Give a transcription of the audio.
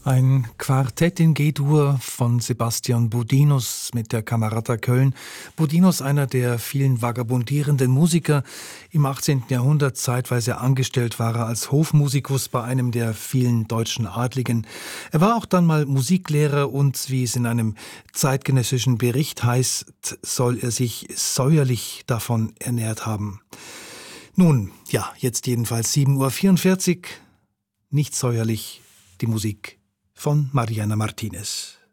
Ein Quartett in G-Dur von Sebastian Budinus mit der Camerata Köln. Budinus, einer der vielen vagabundierenden Musiker, im 18. Jahrhundert zeitweise angestellt war er als Hofmusikus bei einem der vielen deutschen Adligen. Er war auch dann mal Musiklehrer und, wie es in einem zeitgenössischen Bericht heißt, soll er sich säuerlich davon ernährt haben. Nun, ja, jetzt jedenfalls 7:44 Uhr, nicht säuerlich, die Musik von Mariana Martinez.